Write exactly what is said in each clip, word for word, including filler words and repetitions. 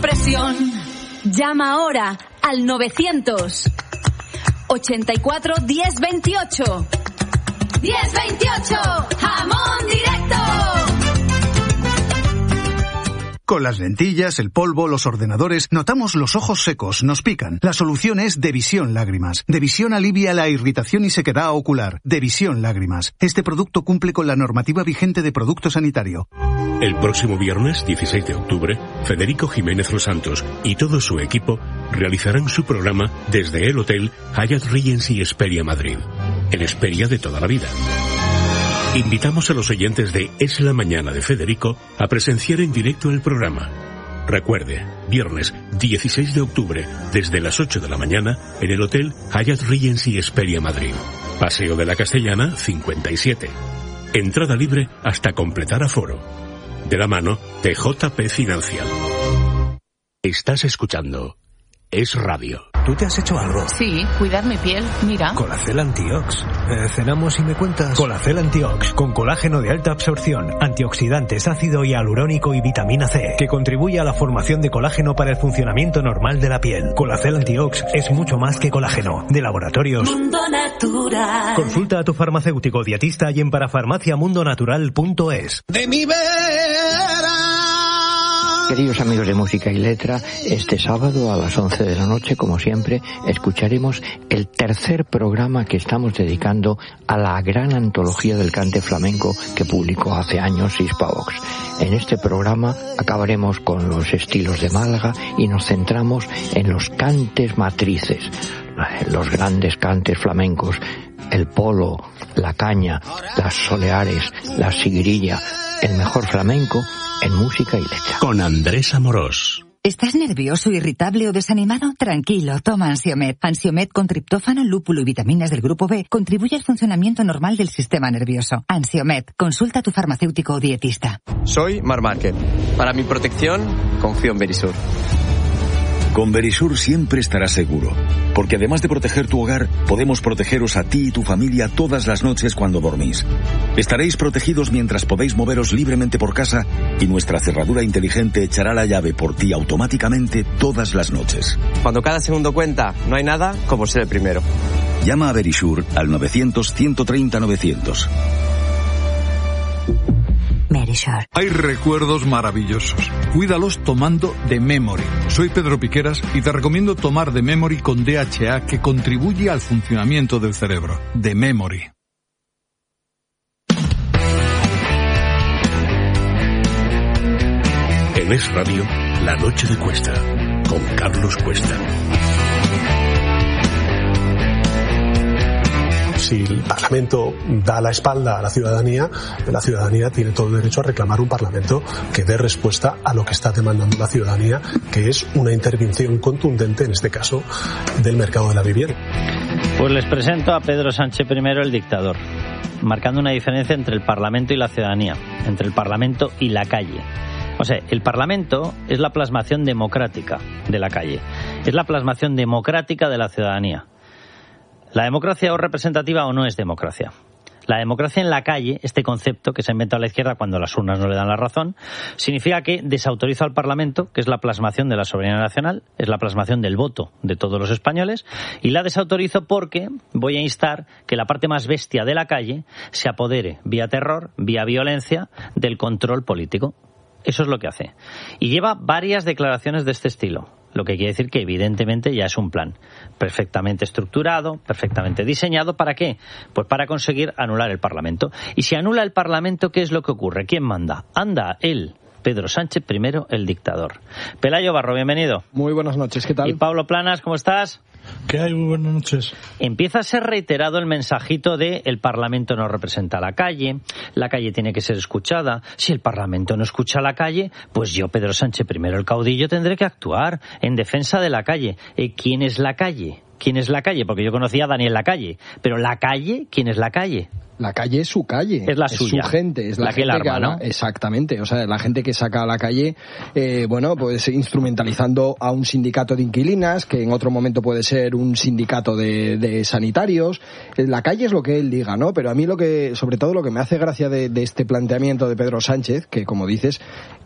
presión. Llama ahora al novecientos ochenta y cuatro diez veintiocho. diez veintiocho, jamón directo. Con las lentillas, el polvo, los ordenadores, notamos los ojos secos, nos pican. La solución es Devisión Lágrimas. Devisión alivia la irritación y sequedad ocular. Devisión Lágrimas. Este producto cumple con la normativa vigente de producto sanitario. El próximo viernes, dieciséis de octubre, Federico Jiménez Los Santos y todo su equipo realizarán su programa desde el Hotel Hyatt Regency Hesperia Madrid. El Hesperia de toda la vida. Invitamos a los oyentes de Es la Mañana de Federico a presenciar en directo el programa. Recuerde, viernes dieciséis de octubre, desde las ocho de la mañana, en el Hotel Hyatt Regency Hesperia Madrid. Paseo de la Castellana, cincuenta y siete. Entrada libre hasta completar aforo. De la mano de J P Financial. Estás escuchando Es Radio. ¿Tú te has hecho algo? Sí, cuidar mi piel, mira. Colacel Antiox. Eh, ¿Cenamos y me cuentas? Colacel Antiox, con colágeno de alta absorción, antioxidantes, ácido hialurónico y vitamina C, que contribuye a la formación de colágeno para el funcionamiento normal de la piel. Colacel Antiox es mucho más que colágeno. De Laboratorios Mundo Natural. Consulta a tu farmacéutico dietista y en parafarmacia mundo natural punto es. De mi vera. Queridos amigos de Música y Letra, este sábado a las once de la noche, como siempre, escucharemos el tercer programa que estamos dedicando a la gran antología del cante flamenco que publicó hace años Hispavox. En este programa acabaremos con los estilos de Málaga y nos centramos en los cantes matrices, los grandes cantes flamencos, el polo, la caña, las soleares, la siguirilla, el mejor flamenco en Música y Letra. Con Andrés Amorós. ¿Estás nervioso, irritable o desanimado? Tranquilo, toma Ansiomed. Ansiomed con triptófano, lúpulo y vitaminas del grupo B contribuye al funcionamiento normal del sistema nervioso. Ansiomed, consulta a tu farmacéutico o dietista. Soy Mar Márquez. Para mi protección, confío en Verisur. Con Verisur siempre estarás seguro, porque además de proteger tu hogar, podemos protegeros a ti y tu familia todas las noches cuando dormís. Estaréis protegidos mientras podéis moveros libremente por casa y nuestra cerradura inteligente echará la llave por ti automáticamente todas las noches. Cuando cada segundo cuenta, no hay nada como ser el primero. Llama a Verisur al novecientos, ciento treinta, novecientos. Verisur. Hay recuerdos maravillosos. Cuídalos tomando The Memory. Soy Pedro Piqueras y te recomiendo tomar The Memory con D H A, que contribuye al funcionamiento del cerebro. The Memory. En Es Radio, La Noche de Cuesta, con Carlos Cuesta. Si el Parlamento da la espalda a la ciudadanía, la ciudadanía tiene todo el derecho a reclamar un Parlamento que dé respuesta a lo que está demandando la ciudadanía, que es una intervención contundente, en este caso, del mercado de la vivienda. Pues les presento a Pedro Sánchez primero, el dictador, marcando una diferencia entre el Parlamento y la ciudadanía, entre el Parlamento y la calle. O sea, el Parlamento es la plasmación democrática de la calle, es la plasmación democrática de la ciudadanía. ¿La democracia es representativa o no es democracia? La democracia en la calle, este concepto que se ha inventado a la izquierda cuando las urnas no le dan la razón, significa que desautoriza al Parlamento, que es la plasmación de la soberanía nacional, es la plasmación del voto de todos los españoles, y la desautorizo porque voy a instar que la parte más bestia de la calle se apodere, vía terror, vía violencia, del control político. Eso es lo que hace. Y lleva varias declaraciones de este estilo. Lo que quiere decir que evidentemente ya es un plan perfectamente estructurado, perfectamente diseñado. ¿Para qué? Pues para conseguir anular el Parlamento. Y si anula el Parlamento, ¿qué es lo que ocurre? ¿Quién manda? Anda él, Pedro Sánchez primero, el dictador. Pelayo Barro, bienvenido. Muy buenas noches, ¿qué tal? Y Pablo Planas, ¿cómo estás? ¿Qué hay? Muy buenas noches. Empieza a ser reiterado el mensajito de el Parlamento no representa a la calle, la calle tiene que ser escuchada. Si el Parlamento no escucha a la calle, pues yo, Pedro Sánchez primero, el caudillo, tendré que actuar en defensa de la calle. Eh, ¿Quién es la calle? ¿Quién es la calle? Porque yo conocía a Daniel Lacalle, pero la calle, ¿quién es la calle? La calle es su calle, es la es suya, su gente, es la, la gente que, la arma, que ¿no? Exactamente, o sea, la gente que saca a la calle, eh, bueno, pues instrumentalizando a un sindicato de inquilinas, que en otro momento puede ser un sindicato de, de sanitarios. La calle es lo que él diga, ¿no? Pero a mí lo que, sobre todo lo que me hace gracia de, de este planteamiento de Pedro Sánchez, que como dices,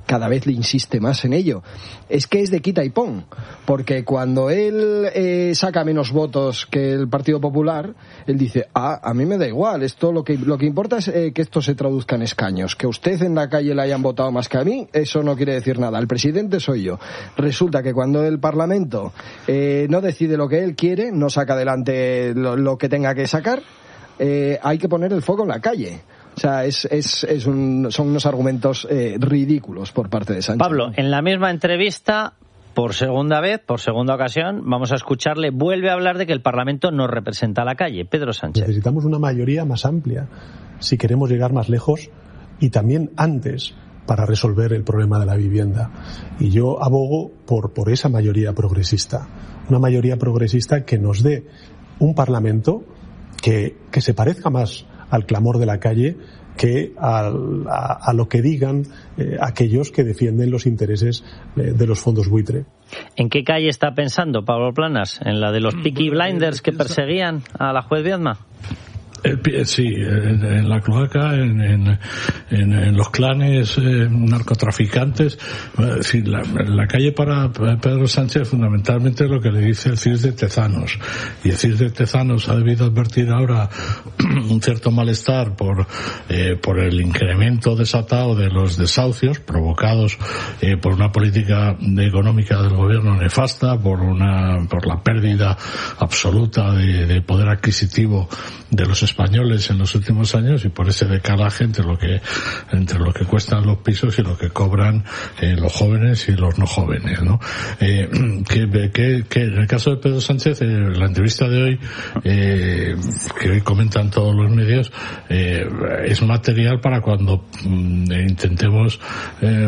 cada vez le insiste más en ello. Es que es de quita y pon, porque cuando él eh, saca menos votos que el Partido Popular, él dice, ah, a mí me da igual, esto lo que lo que importa es eh, que esto se traduzca en escaños, que usted en la calle le hayan votado más que a mí, eso no quiere decir nada, el presidente soy yo. Resulta que cuando el Parlamento eh, no decide lo que él quiere, no saca adelante lo, lo que tenga que sacar, eh, hay que poner el foco en la calle. O sea, es, es, es un, son unos argumentos eh, ridículos por parte de Sánchez. Pablo, en la misma entrevista, por segunda vez, por segunda ocasión, vamos a escucharle, vuelve a hablar de que el Parlamento no representa a la calle. Pedro Sánchez. Necesitamos una mayoría más amplia si queremos llegar más lejos y también antes para resolver el problema de la vivienda. Y yo abogo por, por esa mayoría progresista. Una mayoría progresista que nos dé un Parlamento que, que se parezca más al clamor de la calle que a, a, a lo que digan eh, aquellos que defienden los intereses eh, de los fondos buitre. ¿En qué calle está pensando Pablo Planas? ¿En la de los Peaky Blinders que perseguían a la juez Viedma? Sí, en, en la cloaca, en, en, en, en los clanes eh, narcotraficantes. Es decir, la, la calle para Pedro Sánchez fundamentalmente es lo que le dice el C I S de Tezanos. Y el C I S de Tezanos ha debido advertir ahora un cierto malestar por, eh, por el incremento desatado de los desahucios provocados eh, por una política económica del gobierno nefasta, por una por la pérdida absoluta de, de poder adquisitivo de los españoles en los últimos años y por ese decalaje entre lo que entre lo que cuestan los pisos y lo que cobran eh, los jóvenes y los no jóvenes, ¿no? Eh, que, que, que en el caso de Pedro Sánchez, eh, la entrevista de hoy eh, que hoy comentan todos los medios eh, es material para cuando mm, intentemos eh,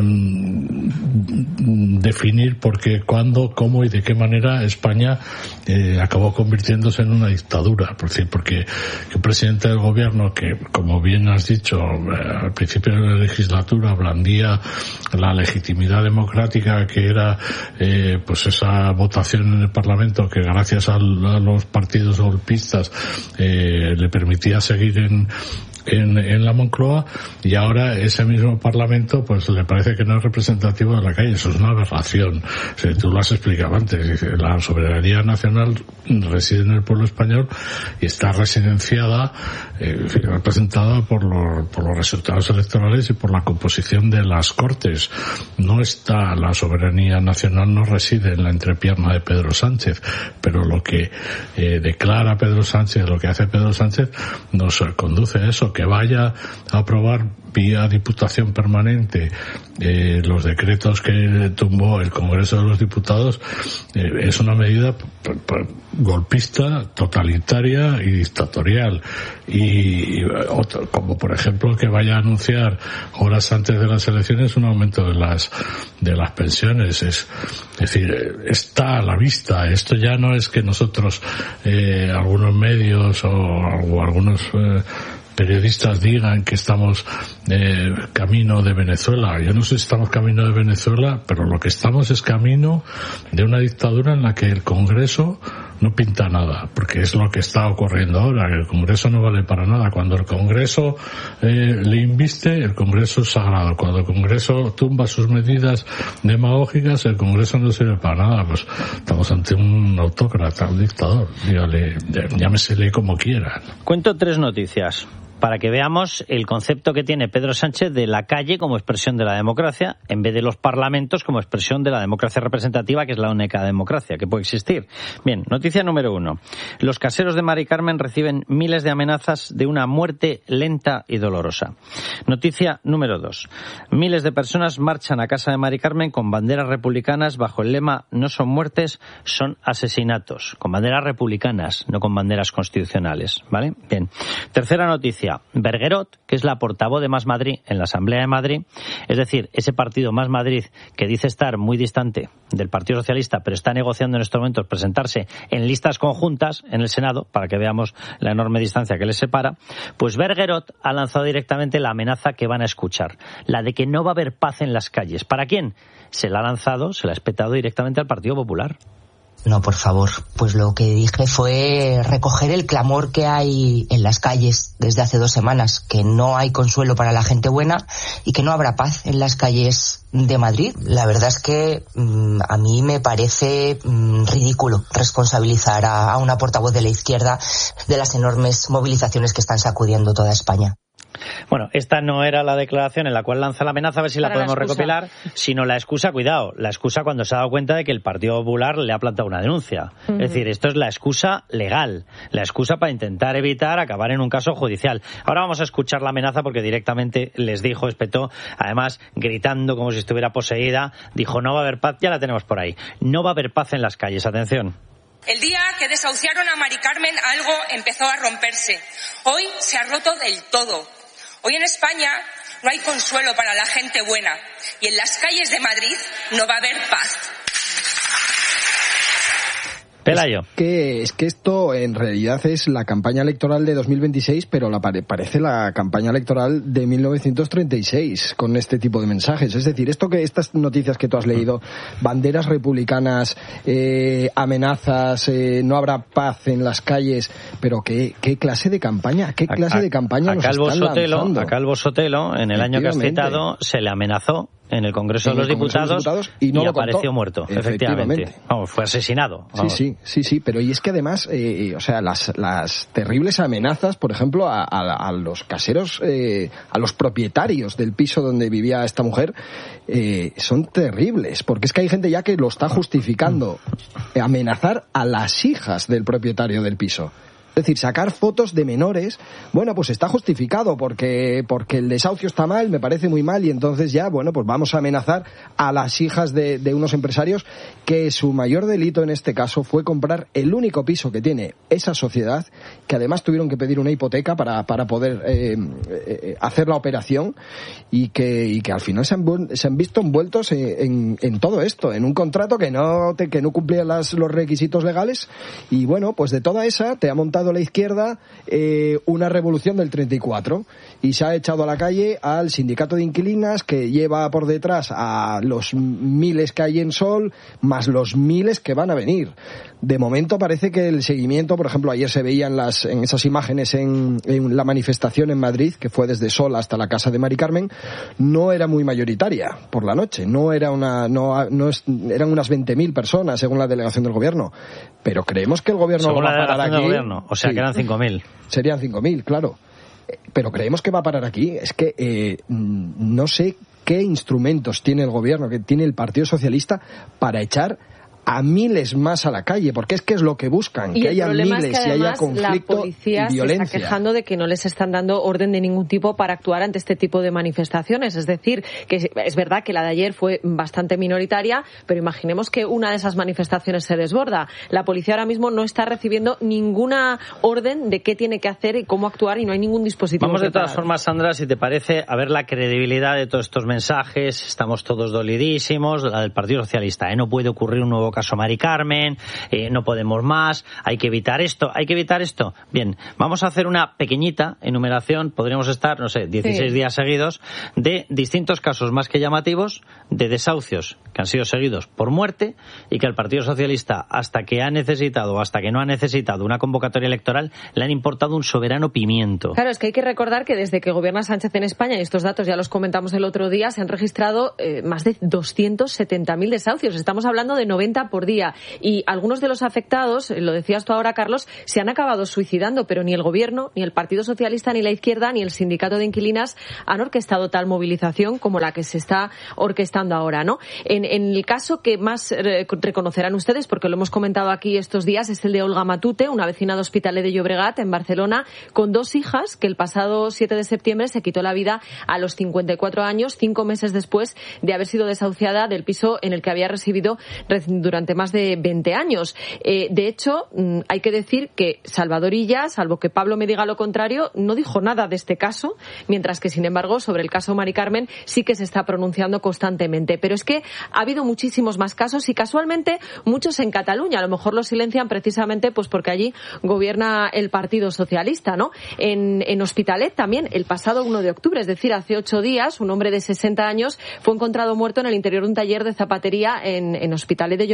definir por qué, cuándo, cómo y de qué manera España eh, acabó convirtiéndose en una dictadura, por decir, porque que presidente del gobierno que, como bien has dicho, eh, al principio de la legislatura blandía la legitimidad democrática que era eh, pues esa votación en el Parlamento que gracias a, a los partidos golpistas eh, le permitía seguir en En, en la Moncloa, y ahora ese mismo Parlamento pues le parece que no es representativo de la calle. Eso es una aberración. O sea, tú lo has explicado antes. La soberanía nacional reside en el pueblo español y está residenciada, eh, representada por los, por los resultados electorales y por la composición de las Cortes. No está la soberanía nacional, no reside en la entrepierna de Pedro Sánchez, pero lo que eh, declara Pedro Sánchez, lo que hace Pedro Sánchez, nos conduce a eso, que vaya a aprobar vía Diputación Permanente eh, los decretos que tumbó el Congreso de los Diputados. Eh, es una medida p- p- golpista, totalitaria y dictatorial. Y, y otro, como por ejemplo que vaya a anunciar horas antes de las elecciones un aumento de las de las pensiones. Es, es decir, está a la vista. Esto ya no es que nosotros, eh, algunos medios o, o algunos eh, periodistas digan que estamos eh, camino de Venezuela. Yo no sé si estamos camino de Venezuela, pero lo que estamos es camino de una dictadura en la que el Congreso no pinta nada, porque es lo que está ocurriendo ahora. El Congreso no vale para nada. Cuando el Congreso eh, le inviste, el Congreso es sagrado. Cuando el Congreso tumba sus medidas demagógicas, el Congreso no sirve para nada. Pues estamos ante un autócrata, un dictador. Dígale, llámesele como quieran. Cuento tres noticias para que veamos el concepto que tiene Pedro Sánchez de la calle como expresión de la democracia, en vez de los parlamentos como expresión de la democracia representativa, que es la única democracia que puede existir. Bien, noticia número uno. Los caseros de Mari Carmen reciben miles de amenazas de una muerte lenta y dolorosa. Noticia número dos. Miles de personas marchan a casa de Mari Carmen con banderas republicanas bajo el lema "No son muertes, son asesinatos". Con banderas republicanas, no con banderas constitucionales, ¿vale? Bien. Tercera noticia. Bergerot, que es la portavoz de Más Madrid en la Asamblea de Madrid, es decir, ese partido Más Madrid que dice estar muy distante del Partido Socialista, pero está negociando en estos momentos presentarse en listas conjuntas en el Senado, para que veamos la enorme distancia que les separa, pues Bergerot ha lanzado directamente la amenaza que van a escuchar, la de que no va a haber paz en las calles. ¿Para quién? Se la ha lanzado, se la ha espetado directamente al Partido Popular. No, por favor. Pues lo que dije fue recoger el clamor que hay en las calles desde hace dos semanas, que no hay consuelo para la gente buena y que no habrá paz en las calles de Madrid. La verdad es que mmm, a mí me parece mmm, ridículo responsabilizar a, a una portavoz de la izquierda de las enormes movilizaciones que están sacudiendo toda España. Bueno, esta no era la declaración en la cual lanza la amenaza, a ver si la Para podemos la recopilar, sino la excusa, cuidado, la excusa cuando se ha dado cuenta de que el Partido Popular le ha plantado una denuncia. Uh-huh. Es decir, esto es la excusa legal, la excusa para intentar evitar acabar en un caso judicial. Ahora vamos a escuchar la amenaza porque directamente les dijo, espetó, además gritando como si estuviera poseída, dijo no va a haber paz, ya la tenemos por ahí, no va a haber paz en las calles, atención. El día que desahuciaron a Mari Carmen algo empezó a romperse. Hoy se ha roto del todo. Hoy en España no hay consuelo para la gente buena y en las calles de Madrid no va a haber paz. Pelayo. Es que, es que esto en realidad es la campaña electoral de dos mil veintiséis, pero la pare, parece la campaña electoral de mil novecientos treinta y seis con este tipo de mensajes. Es decir, esto que estas noticias que tú has leído, banderas republicanas, eh, amenazas, eh, no habrá paz en las calles, pero qué, qué clase de campaña, qué clase a, de campaña a nos Calvo están Sotelo, lanzando. A Calvo Sotelo, en el año que has citado, se le amenazó en el Congreso, de los, Congreso Diputados, de los Diputados y, no y apareció contó. muerto, efectivamente. efectivamente. Vamos, fue asesinado. Vamos. Sí, sí, sí, sí, pero y es que además, eh, o sea, las, las terribles amenazas, por ejemplo, a, a, a los caseros, eh, a los propietarios del piso donde vivía esta mujer, eh, son terribles, porque es que hay gente ya que lo está justificando, eh, amenazar a las hijas del propietario del piso. Es decir, sacar fotos de menores, bueno, pues está justificado porque porque el desahucio está mal, me parece muy mal, y entonces ya, bueno, pues vamos a amenazar a las hijas de, de unos empresarios que su mayor delito en este caso fue comprar el único piso que tiene esa sociedad, que además tuvieron que pedir una hipoteca para, para poder eh, eh, hacer la operación y que, y que al final se han, se han visto envueltos en, en, en todo esto, en un contrato que no, te, que no cumplía las, los requisitos legales, y bueno, pues de toda esa te ha montado la izquierda eh, una revolución del treinta y cuatro y se ha echado a la calle al sindicato de inquilinas que lleva por detrás a los miles que hay en Sol más los miles que van a venir. De momento parece que el seguimiento, por ejemplo, ayer se veían las, en esas imágenes en, en la manifestación en Madrid, que fue desde Sol hasta la casa de Mari Carmen, no era muy mayoritaria por la noche, no era una, no, no es, eran unas veinte mil personas según la delegación del gobierno, pero creemos que el gobierno según va a parar aquí. Gobierno, o sea, sí, que eran cinco mil. Serían cinco mil, claro. Pero creemos que va a parar aquí. Es que eh, no sé qué instrumentos tiene el gobierno, que tiene el Partido Socialista para echar a miles más a la calle, porque es que es lo que buscan, y que haya miles es que y haya conflicto la policía y violencia. Se está quejando de que no les están dando orden de ningún tipo para actuar ante este tipo de manifestaciones. Es decir, que es verdad que la de ayer fue bastante minoritaria, pero imaginemos que una de esas manifestaciones se desborda. La policía ahora mismo no está recibiendo ninguna orden de qué tiene que hacer y cómo actuar, y no hay ningún dispositivo. Vamos de preparado. todas formas, Sandra, si te parece, a ver la credibilidad de todos estos mensajes. Estamos todos dolidísimos, la del Partido Socialista, ¿eh? No puede ocurrir un nuevo caso Mari Carmen, eh, no podemos más, hay que evitar esto, hay que evitar esto. Bien, vamos a hacer una pequeñita enumeración, podríamos estar, no sé, dieciséis sí. días seguidos, de distintos casos más que llamativos de desahucios que han sido seguidos por muerte y que el Partido Socialista, hasta que ha necesitado o hasta que no ha necesitado una convocatoria electoral, le han importado un soberano pimiento. Claro, es que hay que recordar que desde que gobierna Sánchez en España, y estos datos ya los comentamos el otro día, se han registrado eh, más de doscientos setenta mil desahucios. Estamos hablando de noventa por día. Y algunos de los afectados, lo decías tú ahora, Carlos, se han acabado suicidando, pero ni el Gobierno, ni el Partido Socialista, ni la izquierda, ni el Sindicato de Inquilinas han orquestado tal movilización como la que se está orquestando ahora, ¿no? En, en el caso que más eh, reconocerán ustedes, porque lo hemos comentado aquí estos días, es el de Olga Matute, una vecina de Hospitalet de Llobregat, en Barcelona, con dos hijas, que el pasado siete de septiembre se quitó la vida a los cincuenta y cuatro años, cinco meses después de haber sido desahuciada del piso en el que había residido durante más de veinte años. Eh, de hecho, hay que decir que Salvador Illa, salvo que Pablo me diga lo contrario, no dijo nada de este caso, mientras que, sin embargo, sobre el caso Mari Carmen sí que se está pronunciando constantemente. Pero es que ha habido muchísimos más casos y, casualmente, muchos en Cataluña. A lo mejor los silencian precisamente pues porque allí gobierna el Partido Socialista, ¿no? En, en Hospitalet también, el pasado uno de octubre, es decir, hace ocho días, un hombre de sesenta años fue encontrado muerto en el interior de un taller de zapatería en, en Hospitalet de Llobregat,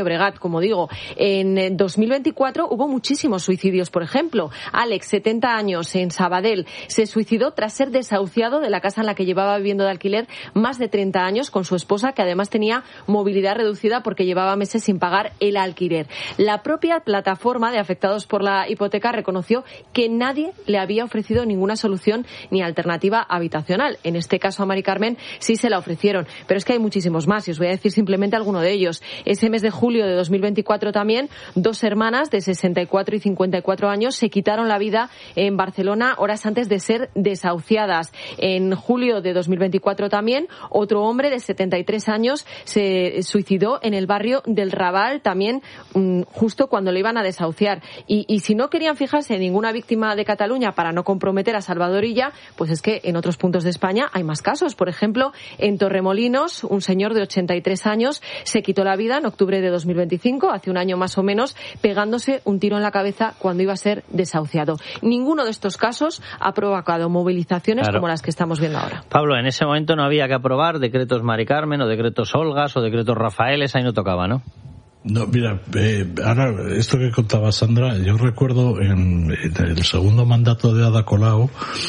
Llobregat, como digo. En dos mil veinticuatro hubo muchísimos suicidios, por ejemplo. Alex, setenta años, en Sabadell, se suicidó tras ser desahuciado de la casa en la que llevaba viviendo de alquiler más de treinta años con su esposa, que además tenía movilidad reducida porque llevaba meses sin pagar el alquiler. La propia plataforma de afectados por la hipoteca reconoció que nadie le había ofrecido ninguna solución ni alternativa habitacional. En este caso a Mari Carmen sí se la ofrecieron, pero es que hay muchísimos más y os voy a decir simplemente alguno de ellos. Ese mes de julio de dos mil veinticuatro también, dos hermanas de sesenta y cuatro y cincuenta y cuatro años se quitaron la vida en Barcelona horas antes de ser desahuciadas. En julio de dos mil veinticuatro también, otro hombre de setenta y tres años se suicidó en el barrio del Raval, también justo cuando lo iban a desahuciar. Y, y si no querían fijarse en ninguna víctima de Cataluña para no comprometer a Salvador Illa, pues es que en otros puntos de España hay más casos. Por ejemplo, en Torremolinos, un señor de ochenta y tres años se quitó la vida en octubre de dos mil veinticinco, hace un año más o menos, pegándose un tiro en la cabeza cuando iba a ser desahuciado. Ninguno de estos casos ha provocado movilizaciones claro. como las que estamos viendo ahora. Pablo, en ese momento no había que aprobar decretos Mari Carmen o decretos Olgas o decretos Rafaeles, ahí no tocaba, ¿no? No, mira, eh, ahora esto que contaba Sandra, yo recuerdo en, en el segundo mandato de Ada Colau,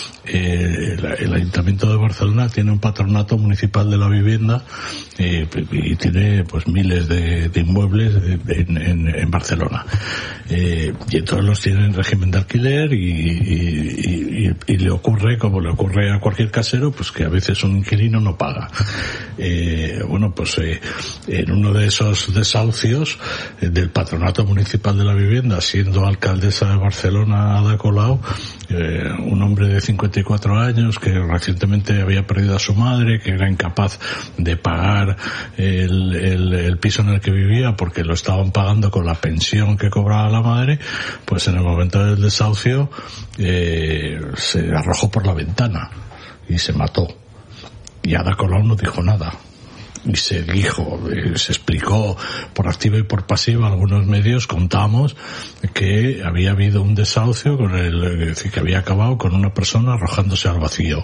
eh, el, el Ayuntamiento de Barcelona tiene un patronato municipal de la vivienda eh, y tiene pues miles de, de inmuebles en, en, en Barcelona. Eh, y entonces los tienen en régimen de alquiler y, y, y, y le ocurre, como le ocurre a cualquier casero, pues que a veces un inquilino no paga. Eh, bueno, pues eh, en uno de esos desahucios del Patronato Municipal de la Vivienda, siendo alcaldesa de Barcelona Ada Colau, eh, un hombre de cincuenta y cuatro años que recientemente había perdido a su madre, que era incapaz de pagar el, el, el piso en el que vivía porque lo estaban pagando con la pensión que cobraba la madre, pues en el momento del desahucio eh, se arrojó por la ventana y se mató. Y Ada Colau no dijo nada. Y se dijo, se explicó por activa y por pasiva, algunos medios contamos que había habido un desahucio con el, es decir, que había acabado con una persona arrojándose al vacío.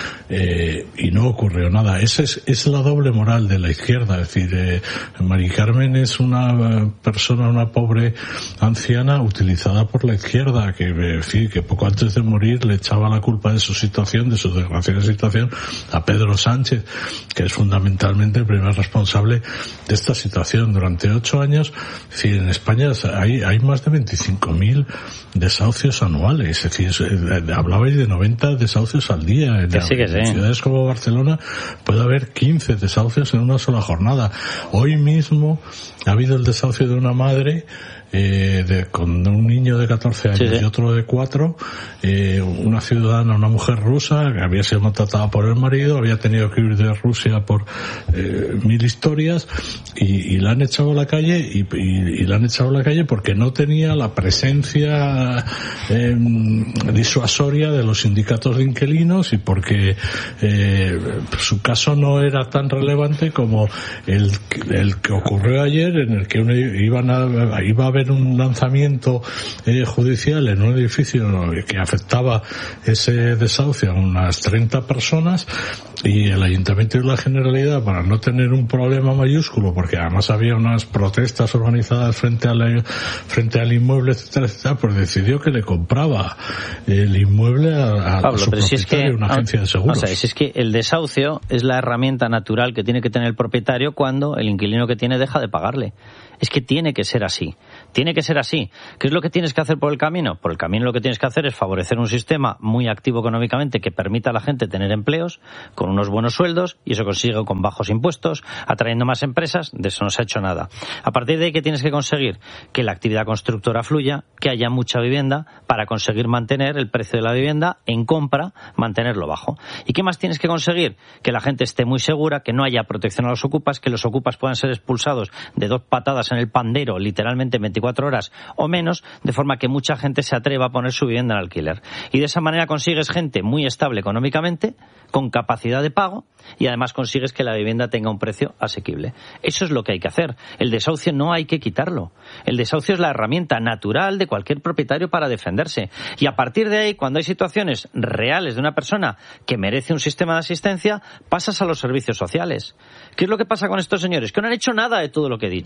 Eh, y no ocurrió nada. Esa es, es la doble moral de la izquierda. Es decir, eh, Mari Carmen es una persona, una pobre anciana utilizada por la izquierda, que, es decir, que poco antes de morir le echaba la culpa de su situación, de su desgraciada situación, a Pedro Sánchez, que es fundamentalmente el primer responsable de esta situación. Durante ocho años, es decir, en España hay, hay más de veinticinco mil desahucios anuales. Es decir, hablabais de noventa desahucios al día. En, que sí, que sí. en ciudades como Barcelona puede haber quince desahucios en una sola jornada. Hoy mismo ha habido el desahucio de una madre Eh, de, con un niño de catorce años sí, sí. y otro de cuatro, eh, una ciudadana, una mujer rusa que había sido maltratada por el marido, había tenido que huir de Rusia por eh, mil historias y, y la han echado a la calle y, y, y la han echado a la calle porque no tenía la presencia eh, disuasoria de los sindicatos de inquilinos y porque eh, su caso no era tan relevante como el, el que ocurrió ayer, en el que uno iban a, iba a haber un lanzamiento eh, judicial en un edificio que afectaba ese desahucio a unas treinta personas y el Ayuntamiento y la Generalidad, para no tener un problema mayúsculo, porque además había unas protestas organizadas frente al frente al inmueble, etcétera, etcétera, pues decidió que le compraba el inmueble a, a Pablo, su pero si es que, una agencia de seguros. O sea, si es que el desahucio es la herramienta natural que tiene que tener el propietario cuando el inquilino que tiene deja de pagarle. Es que tiene que ser así. Tiene que ser así. ¿Qué es lo que tienes que hacer por el camino? Por el camino lo que tienes que hacer es favorecer un sistema muy activo económicamente que permita a la gente tener empleos con unos buenos sueldos, y eso consigue con bajos impuestos, atrayendo más empresas. De eso no se ha hecho nada. A partir de ahí, ¿qué tienes que conseguir? Que la actividad constructora fluya, que haya mucha vivienda para conseguir mantener el precio de la vivienda en compra, mantenerlo bajo. ¿Y qué más tienes que conseguir? Que la gente esté muy segura, que no haya protección a los ocupas, que los ocupas puedan ser expulsados de dos patadas en el pandero, literalmente en veinticuatro horas o menos, de forma que mucha gente se atreva a poner su vivienda en alquiler. Y de esa manera consigues gente muy estable económicamente, con capacidad de pago, y además consigues que la vivienda tenga un precio asequible. Eso es lo que hay que hacer. El desahucio no hay que quitarlo. El desahucio es la herramienta natural de cualquier propietario para defenderse. Y a partir de ahí, cuando hay situaciones reales de una persona que merece un sistema de asistencia, pasas a los servicios sociales. ¿Qué es lo que pasa con estos señores? Que no han hecho nada de todo lo que he dicho.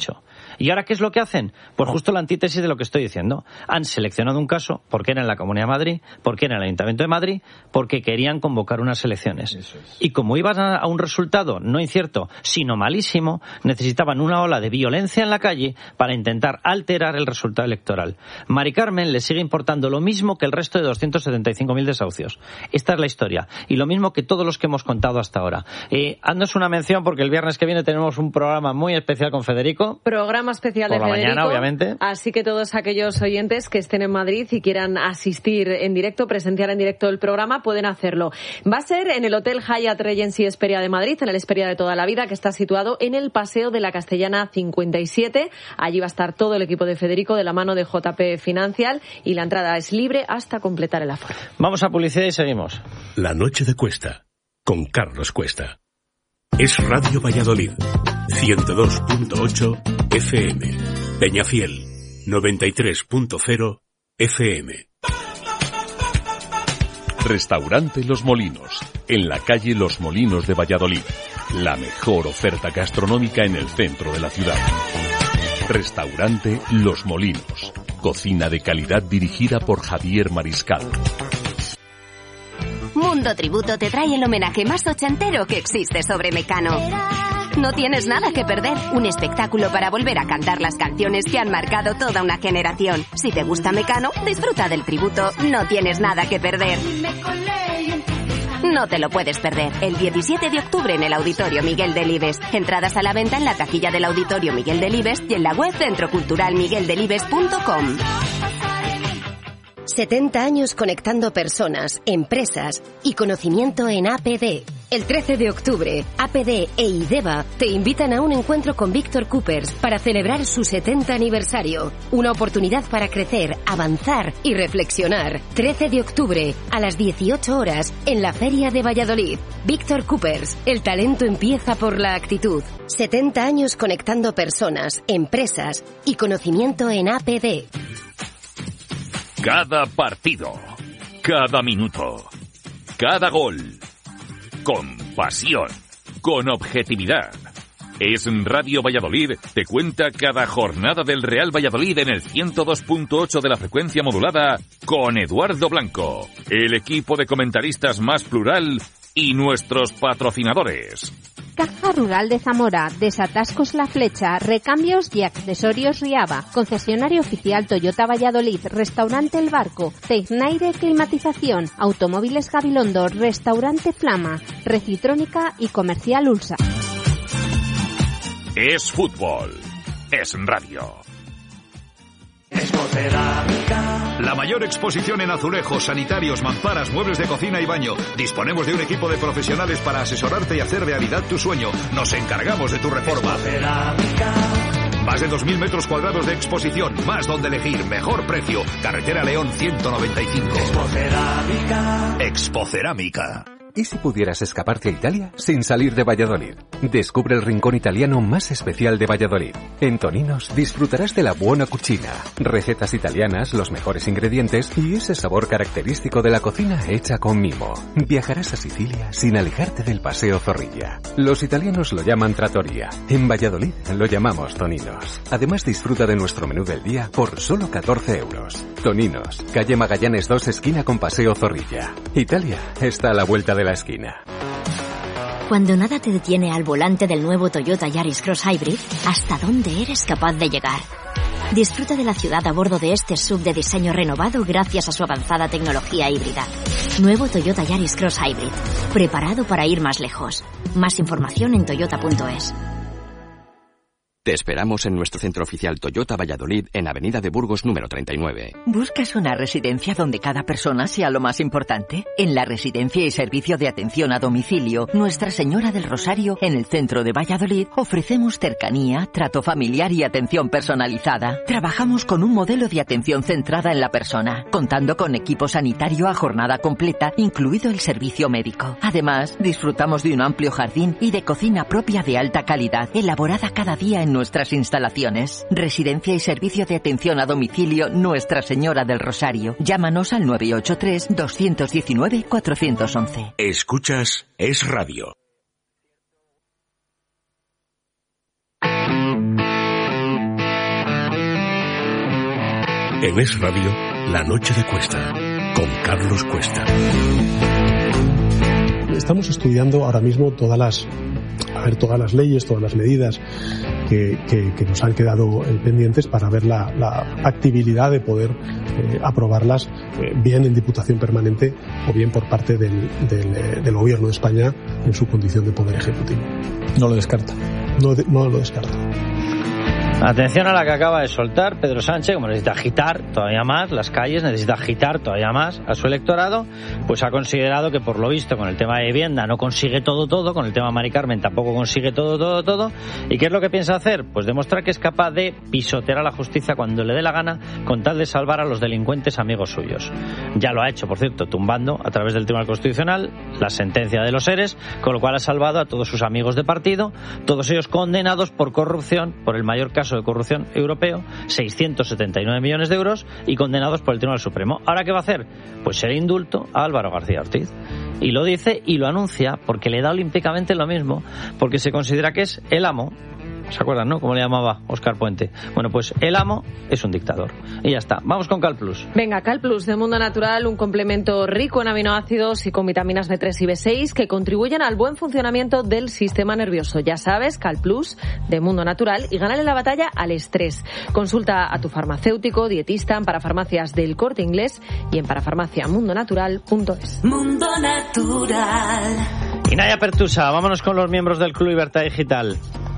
¿Y ahora qué es lo que hacen? Pues justo la antítesis de lo que estoy diciendo. Han seleccionado un caso, porque era en la Comunidad de Madrid, porque era en el Ayuntamiento de Madrid, porque querían convocar unas elecciones. Eso es. Y como iban a un resultado no incierto, sino malísimo, necesitaban una ola de violencia en la calle para intentar alterar el resultado electoral. Mari Carmen le sigue importando lo mismo que el resto de doscientos setenta y cinco mil desahucios. Esta es la historia. Y lo mismo que todos los que hemos contado hasta ahora. Eh, haznos una mención porque el viernes que viene tenemos un programa muy especial con Federico. Programa especial de Por la Federico. mañana, obviamente. Así que todos aquellos oyentes que estén en Madrid y quieran asistir en directo, presenciar en directo el programa, pueden hacerlo. Va a ser en el Hotel Hyatt Regency Hesperia de Madrid, en el Hesperia de toda la vida, que está situado en el Paseo de la Castellana cincuenta y siete. Allí va a estar todo el equipo de Federico de la mano de J P Financial y la entrada es libre hasta completar el aforo. Vamos a publicidad y seguimos. La noche de Cuesta, con Carlos Cuesta. Es Radio Valladolid, ciento dos punto ocho F M. Peñafiel, noventa y tres punto cero F M. Restaurante Los Molinos, en la calle Los Molinos de Valladolid. La mejor oferta gastronómica en el centro de la ciudad. Restaurante Los Molinos. Cocina de calidad dirigida por Javier Mariscal. Mundo Tributo te trae el homenaje más ochentero que existe sobre Mecano. No tienes nada que perder. Un espectáculo para volver a cantar las canciones que han marcado toda una generación. Si te gusta Mecano, disfruta del tributo. No tienes nada que perder. No te lo puedes perder. El diecisiete de octubre en el Auditorio Miguel Delibes. Entradas a la venta en la taquilla del Auditorio Miguel Delibes y en la web centro cultural miguel delibes punto com. setenta años conectando personas, empresas y conocimiento en A P D. El trece de octubre, A P D e IDEVA te invitan a un encuentro con Víctor Coopers para celebrar su setenta aniversario. Una oportunidad para crecer, avanzar y reflexionar. trece de octubre, a las dieciocho horas, en la Feria de Valladolid. Víctor Coopers, el talento empieza por la actitud. setenta años conectando personas, empresas y conocimiento en A P D. Cada partido, cada minuto, cada gol, con pasión, con objetividad. Es Radio Valladolid, te cuenta cada jornada del Real Valladolid en el ciento dos punto ocho de la frecuencia modulada con Eduardo Blanco, el equipo de comentaristas más plural y nuestros patrocinadores. Caja Rural de Zamora, Desatascos La Flecha, Recambios y Accesorios Riaba, concesionario oficial Toyota Valladolid, Restaurante El Barco, Tecnaire Climatización, Automóviles Gabilondo, Restaurante Flama, Recitrónica y Comercial Ulsa. Es fútbol, es radio. La mayor exposición en azulejos, sanitarios, mamparas, muebles de cocina y baño. Disponemos de un equipo de profesionales para asesorarte y hacer realidad tu sueño. Nos encargamos de tu reforma. Más de dos mil metros cuadrados de exposición, más donde elegir, mejor precio. Carretera León ciento noventa y cinco. Expocerámica. Expocerámica. ¿Y si pudieras escaparte a Italia sin salir de Valladolid? Descubre el rincón italiano más especial de Valladolid. En Toninos disfrutarás de la buona cucina, recetas italianas, los mejores ingredientes y ese sabor característico de la cocina hecha con mimo. Viajarás a Sicilia sin alejarte del Paseo Zorrilla. Los italianos lo llaman trattoria. En Valladolid lo llamamos Toninos. Además disfruta de nuestro menú del día por solo catorce euros. Toninos, calle Magallanes dos, esquina con Paseo Zorrilla. Italia está a la vuelta de la esquina. Cuando nada te detiene al volante del nuevo Toyota Yaris Cross Hybrid, ¿hasta dónde eres capaz de llegar? Disfruta de la ciudad a bordo de este S U V de diseño renovado gracias a su avanzada tecnología híbrida. Nuevo Toyota Yaris Cross Hybrid, preparado para ir más lejos. Más información en toyota punto es. Te esperamos en nuestro centro oficial Toyota Valladolid en Avenida de Burgos número treinta y nueve. ¿Buscas una residencia donde cada persona sea lo más importante? En la Residencia y Servicio de Atención a Domicilio Nuestra Señora del Rosario, en el centro de Valladolid, ofrecemos cercanía, trato familiar y atención personalizada. Trabajamos con un modelo de atención centrada en la persona, contando con equipo sanitario a jornada completa, incluido el servicio médico. Además, disfrutamos de un amplio jardín y de cocina propia de alta calidad, elaborada cada día en nuestras instalaciones. Residencia y Servicio de Atención a Domicilio Nuestra Señora del Rosario. Llámanos al nueve ocho tres, dos uno nueve, cuatro uno uno. Escuchas Es Radio. En Es Radio, La Noche de Cuesta, con Carlos Cuesta. Estamos estudiando ahora mismo todas las, a ver, todas las leyes, todas las medidas que, que, que nos han quedado eh, pendientes para ver la, la factibilidad de poder eh, aprobarlas eh, bien en Diputación Permanente o bien por parte del, del, eh, del Gobierno de España en su condición de Poder Ejecutivo. No lo descarta. No, de, no lo descarta. Atención a la que acaba de soltar Pedro Sánchez, como necesita agitar todavía más las calles, necesita agitar todavía más a su electorado, pues ha considerado que por lo visto con el tema de vivienda no consigue todo todo, con el tema Mari Carmen tampoco consigue todo todo todo, y ¿qué es lo que piensa hacer? Pues demostrar que es capaz de pisotear a la justicia cuando le dé la gana con tal de salvar a los delincuentes amigos suyos. Ya lo ha hecho, por cierto, tumbando a través del Tribunal Constitucional la sentencia de los ERES, con lo cual ha salvado a todos sus amigos de partido, todos ellos condenados por corrupción, por el mayor caso de corrupción europeo, seiscientos setenta y nueve millones de euros, y condenados por el Tribunal Supremo. ¿Ahora qué va a hacer? Pues el indulto a Álvaro García Ortiz. Y lo dice y lo anuncia porque le da olímpicamente lo mismo, porque se considera que es el amo. ¿Se acuerdan, no? ¿Cómo le llamaba Óscar Puente? Bueno, pues el amo es un dictador. Y ya está. Vamos con CalPlus. Venga, CalPlus de Mundo Natural, un complemento rico en aminoácidos y con vitaminas B tres y B seis que contribuyen al buen funcionamiento del sistema nervioso. Ya sabes, CalPlus de Mundo Natural, y gánale la batalla al estrés. Consulta a tu farmacéutico, dietista en Parafarmacias del Corte Inglés y en parafarmacia mundo natural punto es. Mundo Natural. Y Naya Pertusa, vámonos con los miembros del Club Libertad Digital.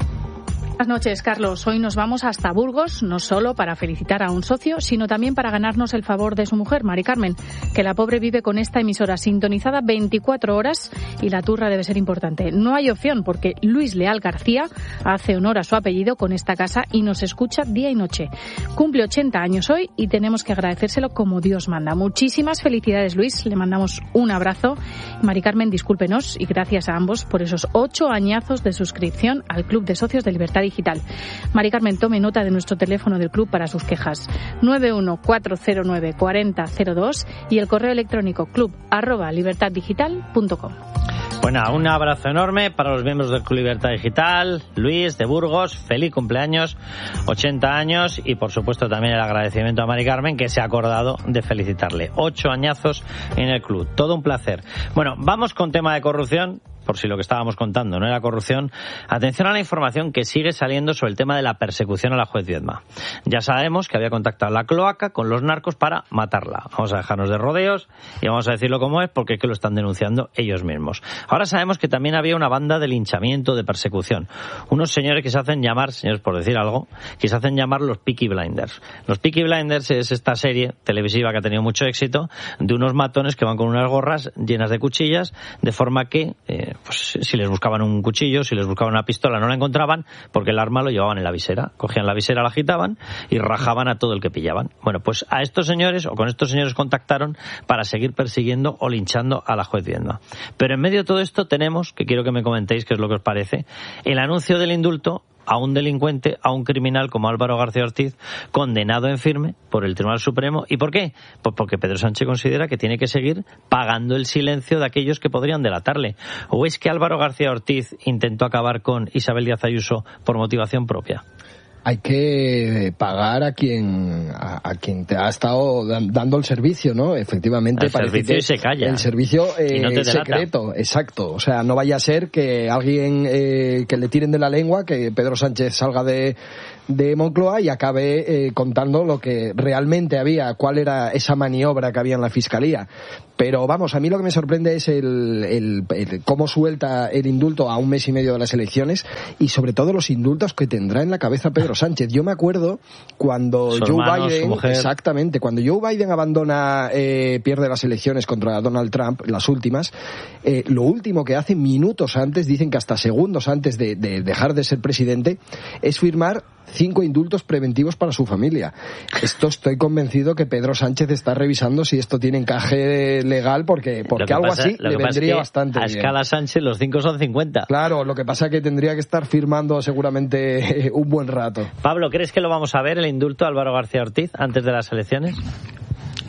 Buenas noches, Carlos. Hoy nos vamos hasta Burgos, no solo para felicitar a un socio, sino también para ganarnos el favor de su mujer, Mari Carmen, que la pobre vive con esta emisora sintonizada veinticuatro horas y la turra debe ser importante. No hay opción porque Luis Leal García hace honor a su apellido con esta casa y nos escucha día y noche. Cumple ochenta años hoy y tenemos que agradecérselo como Dios manda. Muchísimas felicidades, Luis. Le mandamos un abrazo. Mari Carmen, discúlpenos y gracias a ambos por esos ocho añazos de suscripción al Club de Socios de Libertad Digital. Mari Carmen, tome nota de nuestro teléfono del club para sus quejas. nueve uno cuatro cero nueve cuatro cero cero dos y el correo electrónico club arroba libertaddigital punto com. Bueno, un abrazo enorme para los miembros del Club Libertad Digital. Luis de Burgos, feliz cumpleaños, ochenta años, y por supuesto también el agradecimiento a Mari Carmen, que se ha acordado de felicitarle. Ocho añazos en el club, todo un placer. Bueno, vamos con tema de corrupción. Por si lo que estábamos contando no era corrupción, atención a la información que sigue saliendo sobre el tema de la persecución a la juez Viedma. Ya sabemos que había contactado la cloaca con los narcos para matarla. Vamos a dejarnos de rodeos y vamos a decirlo como es, porque es que lo están denunciando ellos mismos. Ahora sabemos que también había una banda de linchamiento, de persecución. Unos señores que se hacen llamar, señores por decir algo, que se hacen llamar los Peaky Blinders. Los Peaky Blinders es esta serie televisiva que ha tenido mucho éxito, de unos matones que van con unas gorras llenas de cuchillas, de forma que eh, pues si les buscaban un cuchillo, si les buscaban una pistola, no la encontraban porque el arma lo llevaban en la visera. Cogían la visera, la agitaban y rajaban a todo el que pillaban. Bueno, pues a estos señores, o con estos señores contactaron para seguir persiguiendo o linchando a la juez Viedma. Pero en medio de todo esto tenemos, que quiero que me comentéis qué es lo que os parece, el anuncio del indulto a un delincuente, a un criminal como Álvaro García Ortiz, condenado en firme por el Tribunal Supremo. ¿Y por qué? Pues porque Pedro Sánchez considera que tiene que seguir pagando el silencio de aquellos que podrían delatarle. ¿O es que Álvaro García Ortiz intentó acabar con Isabel Díaz Ayuso por motivación propia? Hay que pagar a quien a, a quien te ha estado dando el servicio, ¿no? Efectivamente, el parece servicio que y se calla. El servicio eh, y no te secreto, exacto. O sea, no vaya a ser que alguien eh, que le tiren de la lengua, que Pedro Sánchez salga de de Moncloa y acabe eh, contando lo que realmente había, cuál era esa maniobra que había en la Fiscalía. Pero vamos, a mí lo que me sorprende es el, el, el cómo suelta el indulto a un mes y medio de las elecciones y sobre todo los indultos que tendrá en la cabeza Pedro Sánchez. Yo me acuerdo cuando su Joe hermano, Biden, exactamente, cuando Joe Biden abandona, eh, pierde las elecciones contra Donald Trump, las últimas, eh, lo último que hace minutos antes, dicen que hasta segundos antes de, de dejar de ser presidente, es firmar cinco indultos preventivos para su familia. Esto estoy convencido que Pedro Sánchez está revisando si esto tiene encaje legal, porque, porque algo pasa, así le vendría bastante a bien. A escala Sánchez los cinco son cincuenta. Claro, lo que pasa es que tendría que estar firmando seguramente un buen rato. Pablo, ¿crees que lo vamos a ver, el indulto a Álvaro García Ortiz, antes de las elecciones?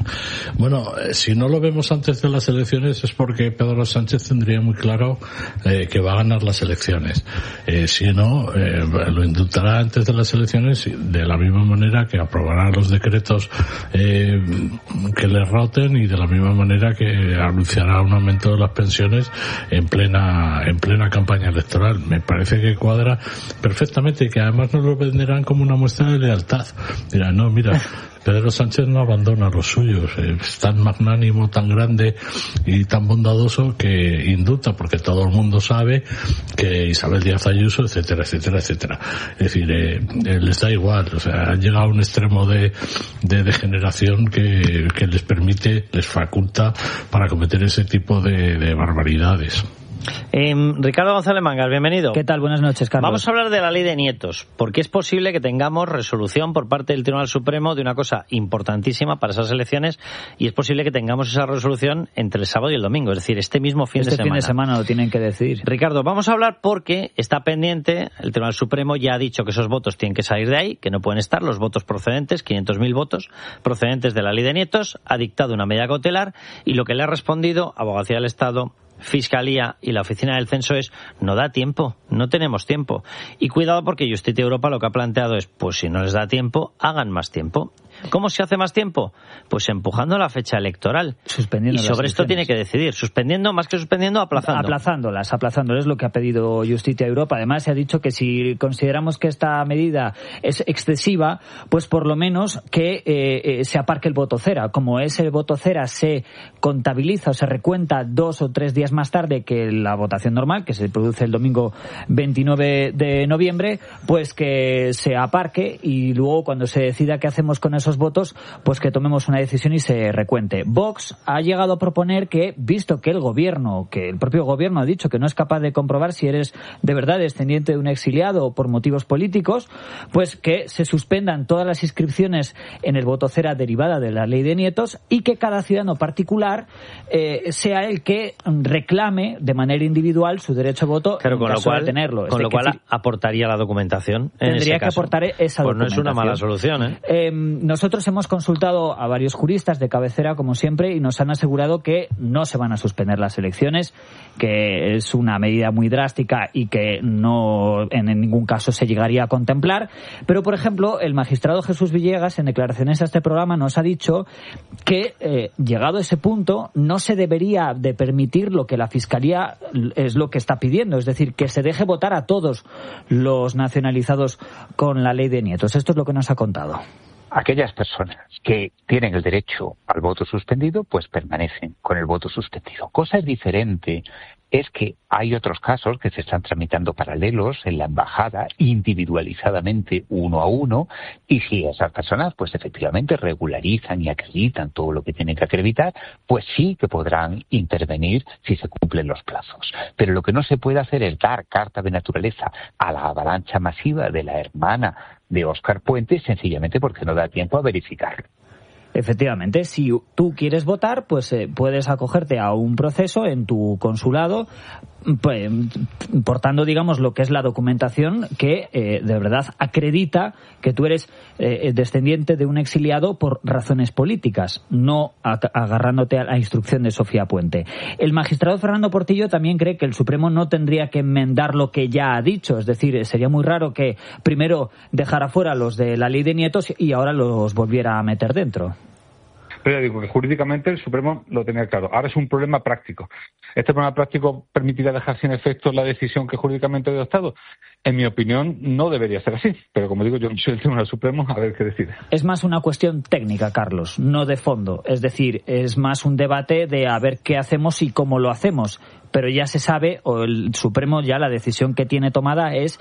Bueno, eh, si no lo vemos antes de las elecciones es porque Pedro Sánchez tendría muy claro eh, que va a ganar las elecciones. Eh, si no, eh, lo indultará antes de las elecciones de la misma manera que aprobará los decretos eh, que le roten y de la misma manera que anunciará un aumento de las pensiones en plena en plena campaña electoral. Me parece que cuadra perfectamente y que además nos lo venderán como una muestra de lealtad. Dirán, no, mira, Pedro Sánchez no abandona a los suyos, es tan magnánimo, tan grande y tan bondadoso que indulta, porque todo el mundo sabe que Isabel Díaz Ayuso, etcétera, etcétera, etcétera. Es decir, eh, eh, les da igual, o sea, han llegado a un extremo de, de degeneración que, que les permite, les faculta para cometer ese tipo de, de barbaridades. Eh, Ricardo González Mangas, bienvenido. ¿Qué tal? Buenas noches, Carlos. Vamos a hablar de la ley de nietos, porque es posible que tengamos resolución por parte del Tribunal Supremo de una cosa importantísima para esas elecciones, y es posible que tengamos esa resolución entre el sábado y el domingo, es decir, este mismo fin este de semana. Este fin de semana lo tienen que decidir. Ricardo, vamos a hablar porque está pendiente, el Tribunal Supremo ya ha dicho que esos votos tienen que salir de ahí, que no pueden estar los votos procedentes, quinientos mil votos procedentes de la ley de nietos, ha dictado una medida cautelar, y lo que le ha respondido Abogacía del Estado, Fiscalía y la Oficina del Censo es: no da tiempo, no tenemos tiempo. Y cuidado, porque Justicia Europa lo que ha planteado es, pues si no les da tiempo, hagan más tiempo. ¿Cómo se hace más tiempo? Pues empujando la fecha electoral. Suspendiendo y sobre las esto elecciones. tiene que decidir, suspendiendo, más que suspendiendo, aplazando. Aplazándolas, aplazándolas, es lo que ha pedido Justicia Europa. Además, se ha dicho que si consideramos que esta medida es excesiva, pues por lo menos que eh, eh, se aparque el voto cera. Como ese voto cera se contabiliza o se recuenta dos o tres días más tarde que la votación normal, que se produce el domingo veintinueve de noviembre, pues que se aparque y luego cuando se decida qué hacemos con esos votos, pues que tomemos una decisión y se recuente. Vox ha llegado a proponer que, visto que el gobierno, que el propio gobierno ha dicho que no es capaz de comprobar si eres de verdad descendiente de un exiliado o por motivos políticos, pues que se suspendan todas las inscripciones en el voto cera derivada de la ley de nietos y que cada ciudadano particular eh, sea el que reclame de manera individual su derecho a voto, claro, en con caso lo cual, de tenerlo. Con es lo decir, cual aportaría la documentación. En tendría ese que caso. aportar esa pues documentación. no es una mala solución, ¿eh? Eh, nosotros hemos consultado a varios juristas de cabecera, como siempre, y nos han asegurado que no se van a suspender las elecciones, que es una medida muy drástica y que no en ningún caso se llegaría a contemplar. Pero, por ejemplo, el magistrado Jesús Villegas, en declaraciones a este programa, nos ha dicho que, eh, llegado a ese punto, no se debería de permitir lo que la Fiscalía es lo que está pidiendo, es decir, que se deje votar a todos los nacionalizados con la ley de nietos. Esto es lo que nos ha contado. Aquellas personas que tienen el derecho al voto suspendido, pues permanecen con el voto suspendido. Cosa diferente es que hay otros casos que se están tramitando paralelos en la embajada, individualizadamente, uno a uno, y si esas personas, pues efectivamente regularizan y acreditan todo lo que tienen que acreditar, pues sí que podrán intervenir si se cumplen los plazos. Pero lo que no se puede hacer es dar carta de naturaleza a la avalancha masiva de la hermana de Óscar Puente, sencillamente porque no da tiempo a verificarlo. Efectivamente, si tú quieres votar, pues eh, puedes acogerte a un proceso en tu consulado, pues, portando, digamos, lo que es la documentación que eh, de verdad acredita que tú eres eh, descendiente de un exiliado por razones políticas, no a- agarrándote a la instrucción de Sofía Puente. El magistrado Fernando Portillo también cree que el Supremo no tendría que enmendar lo que ya ha dicho, es decir, sería muy raro que primero dejara fuera los de la ley de nietos y ahora los volviera a meter dentro. Pero ya digo que jurídicamente el Supremo lo tenía claro. Ahora es un problema práctico. ¿Este problema práctico permitirá dejar sin efecto la decisión que jurídicamente ha adoptado? En mi opinión, no debería ser así. Pero como digo, yo soy el Tribunal Supremo, a ver qué decide. Es más una cuestión técnica, Carlos, no de fondo. Es decir, es más un debate de a ver qué hacemos y cómo lo hacemos. Pero ya se sabe, o el Supremo ya la decisión que tiene tomada es